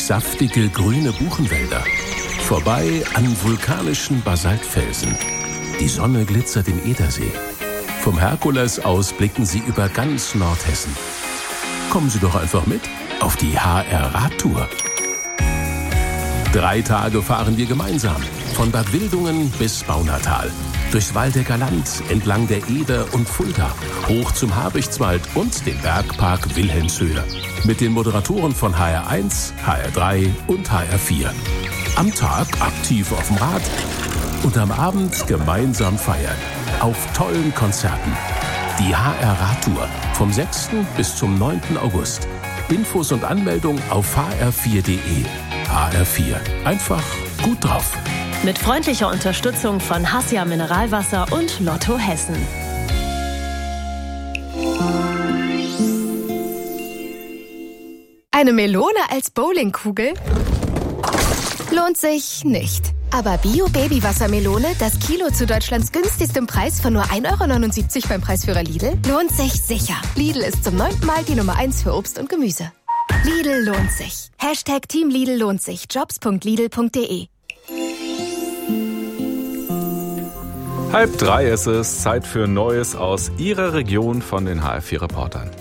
saftige grüne Buchenwälder, vorbei an vulkanischen Basaltfelsen. Die Sonne glitzert im Edersee. Vom Herkules aus blicken Sie über ganz Nordhessen. Kommen Sie doch einfach mit auf die HR-Radtour. 3 Tage fahren wir gemeinsam, von Bad Wildungen bis Baunatal. Durchs Waldecker Land, entlang der Eder und Fulda, hoch zum Habichtswald und den Bergpark Wilhelmshöhe. Mit den Moderatoren von HR1, HR3 und HR4. Am Tag aktiv auf dem Rad und am Abend gemeinsam feiern. Auf tollen Konzerten. Die HR-Radtour vom 6. bis zum 9. August. Infos und Anmeldung auf hr4.de. HR4. Einfach gut drauf. Mit freundlicher Unterstützung von Hassia Mineralwasser und Lotto Hessen. Eine Melone als Bowlingkugel? Lohnt sich nicht. Aber Bio-Babywassermelone, das Kilo zu Deutschlands günstigstem Preis von nur 1,79 € beim Preisführer Lidl, lohnt sich sicher. Lidl ist zum 9. Mal die Nummer 1 für Obst und Gemüse. Lidl lohnt sich. #Team Lidl lohnt sich. Jobs.lidl.de. 2:30 ist es, Zeit für Neues aus Ihrer Region von den HR4-Reportern.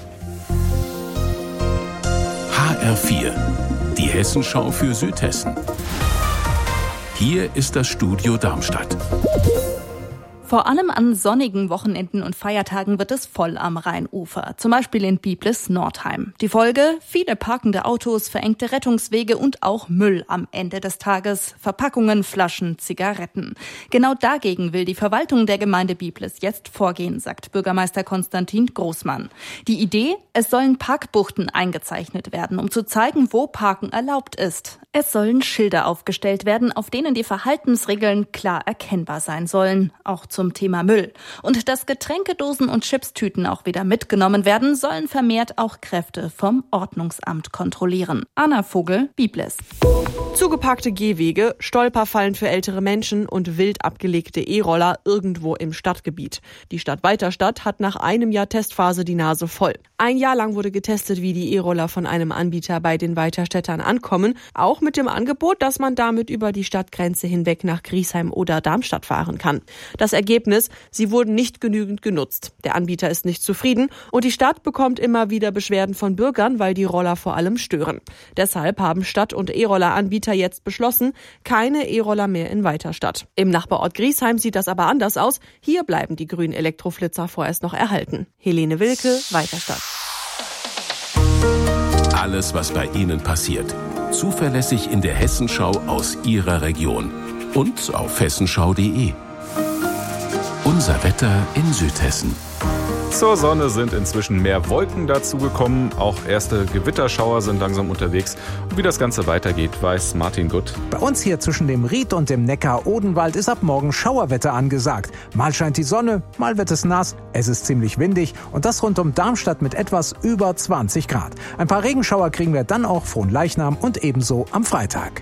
HR4, die Hessenschau für Südhessen. Hier ist das Studio Darmstadt. Vor allem an sonnigen Wochenenden und Feiertagen wird es voll am Rheinufer, zum Beispiel in Biblis-Nordheim. Die Folge? Viele parkende Autos, verengte Rettungswege und auch Müll am Ende des Tages. Verpackungen, Flaschen, Zigaretten. Genau dagegen will die Verwaltung der Gemeinde Biblis jetzt vorgehen, sagt Bürgermeister Konstantin Großmann. Die Idee? Es sollen Parkbuchten eingezeichnet werden, um zu zeigen, wo Parken erlaubt ist. Es sollen Schilder aufgestellt werden, auf denen die Verhaltensregeln klar erkennbar sein sollen. Auch zum Thema Müll. Und dass Getränkedosen und Chipstüten auch wieder mitgenommen werden, sollen vermehrt auch Kräfte vom Ordnungsamt kontrollieren. Anna Vogel, Biblis. Zugeparkte Gehwege, Stolperfallen für ältere Menschen und wild abgelegte E-Roller irgendwo im Stadtgebiet. Die Stadt Weiterstadt hat nach einem Jahr Testphase die Nase voll. 1 Jahr lang wurde getestet, wie die E-Roller von einem Anbieter bei den Weiterstädtern ankommen, auch mit dem Angebot, dass man damit über die Stadtgrenze hinweg nach Griesheim oder Darmstadt fahren kann. Das Ergebnis, sie wurden nicht genügend genutzt. Der Anbieter ist nicht zufrieden und die Stadt bekommt immer wieder Beschwerden von Bürgern, weil die Roller vor allem stören. Deshalb haben Stadt- und E-Roller-Anbieter jetzt beschlossen, keine E-Roller mehr in Weiterstadt. Im Nachbarort Griesheim sieht das aber anders aus. Hier bleiben die grünen Elektroflitzer vorerst noch erhalten. Helene Wilke, Weiterstadt. Alles, was bei Ihnen passiert. Zuverlässig in der Hessenschau aus Ihrer Region. Und auf hessenschau.de. Unser Wetter in Südhessen. Zur Sonne sind inzwischen mehr Wolken dazugekommen. Auch erste Gewitterschauer sind langsam unterwegs. Und wie das Ganze weitergeht, weiß Martin Gutt. Bei uns hier zwischen dem Ried und dem Neckar-Odenwald ist ab morgen Schauerwetter angesagt. Mal scheint die Sonne, mal wird es nass, es ist ziemlich windig und das rund um Darmstadt mit etwas über 20 Grad. Ein paar Regenschauer kriegen wir dann auch Fronleichnam und ebenso am Freitag.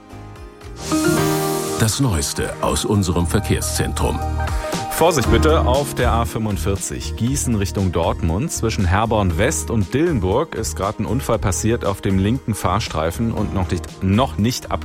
Das Neueste aus unserem Verkehrszentrum. Vorsicht bitte auf der A45 Gießen Richtung Dortmund. Zwischen Herborn West und Dillenburg ist gerade ein Unfall passiert auf dem linken Fahrstreifen und noch nicht